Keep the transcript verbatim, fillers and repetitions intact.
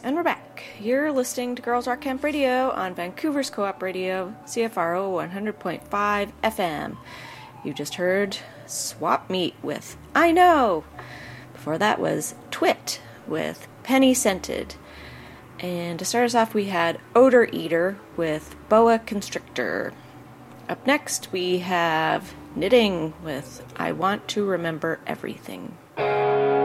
And we're back. You're listening to Girls Rock Camp Radio on Vancouver's Co-op Radio, C F R O one hundred point five F M. You just heard Swap Meet with I Know. Before that was Twit with Penny Scented. And to start us off, we had Odor Eater with Boa Constrictor. Up next, we have Knitting with I Want to Remember Everything.